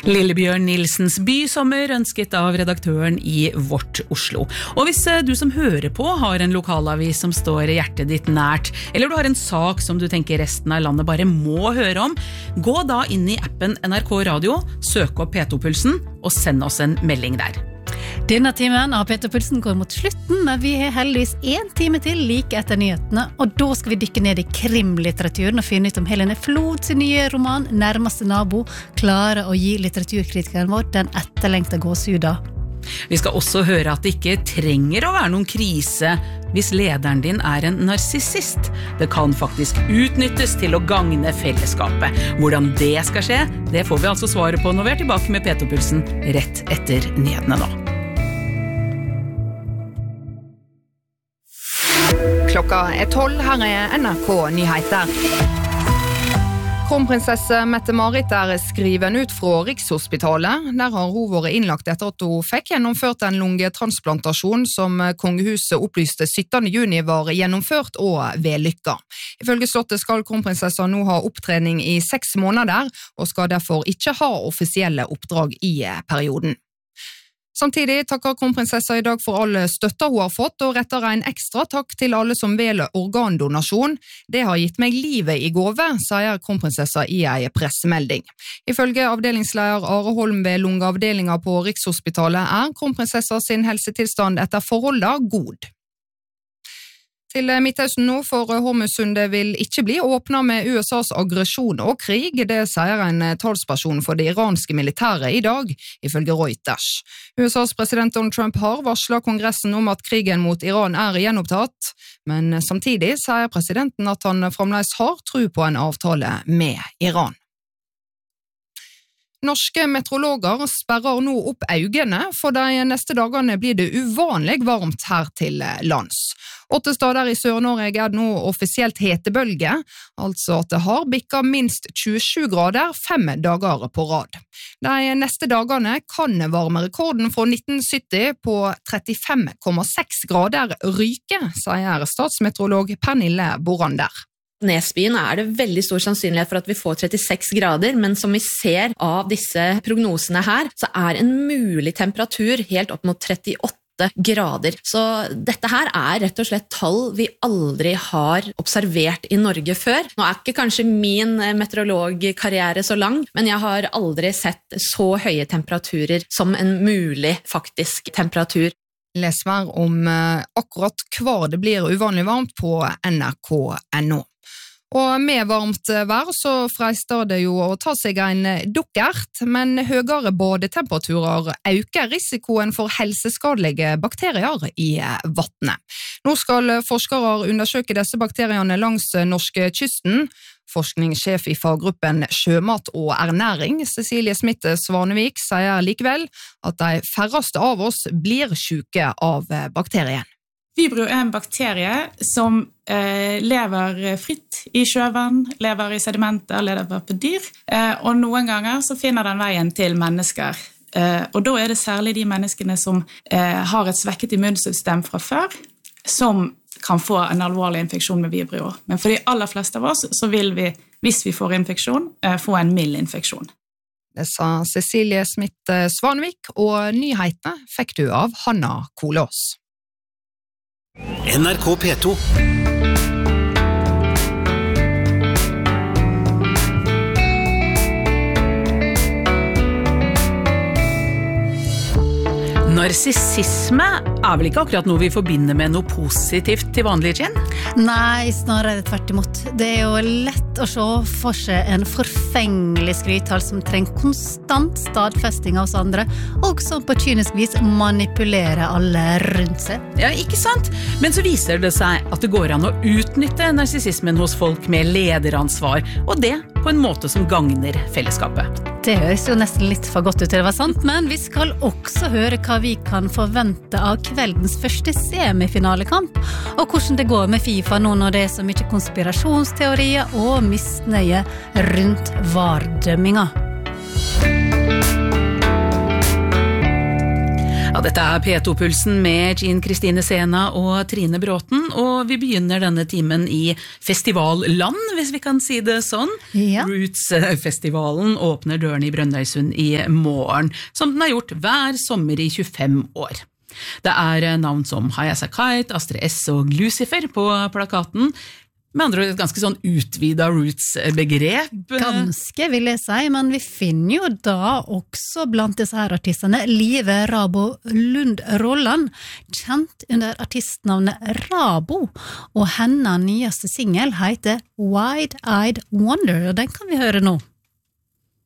Lillebjørn Nilsens bysommer ønsket av redaktøren i Vårt Oslo. Og hvis du som hører på har en lokalavis som står hjertet ditt nært, eller du har en sak som du tenker resten av landet bare må høre om, gå da inn i appen NRK Radio, søk opp P2-pulsen og send oss en melding der. Denne timen av P2-pulsen går mot slutten, men vi har heldigvis 1 time til like etter nyhetene, og da skal vi dykke ned i krimlitteraturen og finne ut om Helene Flods nye roman Nærmeste nabo klarer å gi litteraturkritikeren vår den etterlengte gåsehuda. Vi skal også høre at det ikke trenger å være noen krise hvis lederen din er en narsissist. Det kan faktisk utnyttes til å gagne fellesskapet. Hvordan det skal skje, det får vi altså svaret på når vi er tilbake med P2-pulsen rett etter nyhetene da. Klokka 12, her er NRK Nyheter. Kronprinsesse Mette-Marit er skriven ut fra Rikshospitalet. Der har hun vært innlagt etter at hun fikk gjennomført en lungetransplantasjon som kongehuset opplyste 17. juni var gjennomført og vellykka. Ifølge slottet skal kronprinsessa nå ha opptrening i 6 måneder, og skal derfor ikke ha offisielle oppdrag i perioden. Samtidig takker kronprinsessa i dag for all støtta hun har fått, og retter en ekstra takk til alle som velger organdonasjon. Det har gitt meg livet i gave, sier kronprinsessa i en pressemelding. Ifølge avdelingsleder Are Holm ved lungeavdelinga på Rikshospitalet er kronprinsessa sin helsetilstand etter forholdet god. Til Midtøsten nå, for Hormuzsundet vil ikke bli åpnet med USAs aggresjon og krig, det sier en talsperson for det iranske militæret i dag, ifølge Reuters. USAs president Donald Trump har varslet kongressen om at krigen mot Iran er gjenopptatt, men samtidig sier presidenten at han fremdeles har tro på en avtale med Iran. Norske meteorologer sperrer nå opp øynene, for de neste dagene blir det uvanlig varmt her til lands. 8 steder i Sør-Norge er nå offisielt hetebølge, altså at det har bikket minst 27 grader 5 dager på rad. De neste dagene kan varmerekorden fra 1970 på 35,6 grader ryke, sier statsmeteorolog Pernille Borander. Nesbyen er det veldig stor sannsynlighet for at vi får 36 grader, men som vi ser av disse prognosene her, så er en mulig temperatur helt opp mot 38 grader. Så dette her er rett og slett tall vi aldri har observert i Norge før. Nå er ikke kanskje min meteorologkarriere så lang, men jeg har aldri sett så høye temperaturer som en mulig faktisk temperatur. Les mer om akkurat hva det blir uvanlig varmt på nrk.no. Og med varmt vær så freister det jo å ta seg en dukkert, men høyere badetemperaturer øker risikoen for helseskadelige bakterier i vattnet. Nå skal forskere undersøke disse bakteriene langs norskekysten. Forskningssjef i faggruppen Sjømat og ernæring, Cecilie Smith Svanevik, sier likevel at de færreste av oss blir syke av bakterien. Vibrio er en bakterie som lever fritt i sjøvann, lever i sedimenter, lever på dyr, og noen ganger så finner den veien til mennesker. Og da er det særlig de menneskene som har et svekket immunsystem fra før, som kan få en alvorlig infeksjon med Vibrio. Men for de aller fleste av oss så vil vi, hvis vi får infeksjon, få en mild infeksjon. Det sa Cecilie Smith Svanevik, og nyhetene fikk du av Hanna Kolås. NRK P2. Narsissisme er vel ikke akkurat noe vi forbinder med noe positivt til vanlig, Jen? Nei, snarere tvert imot. Det er jo lett å se for seg en forfengelig skrythal som trenger konstant stadfesting av oss andre, og som på kynisk vis manipulerer alle rundt seg. Ja, ikke sant? Men så viser det seg at det går an å utnytte narsissismen hos folk med lederansvar, og det på en måte som gagner fellesskapet. Det høres jo nesten litt for godt ut til å være sant, men vi skal også høre hva vi kan forvente av kveldens første semifinalekamp, og hvordan det går med FIFA nå når det er så mye konspirasjonsteorier og misnøye rundt VAR-dømminga. Ja, dette P2-pulsen med Jean Kristine Sena og Trine Bråten, og vi begynner denne timen i festivalland, hvis vi kan si det sånn. Ja. Roots-festivalen åpner dørene i Brønnøysund i morgen, som den har gjort hver sommer i 25 år. Det navn som High As A Kite, Astrid S og Lucifer på plakaten, med andre ord et ganske sånn utvidet Roots-begrep. Ganske vil jeg si, men vi finner jo da også blant disse her artistene Live Rabo Lund-Rolland, kjent under artistnavnet Rabo, og hennes nyeste singel heter Wide Eyed Wonder, og den kan vi høre nå.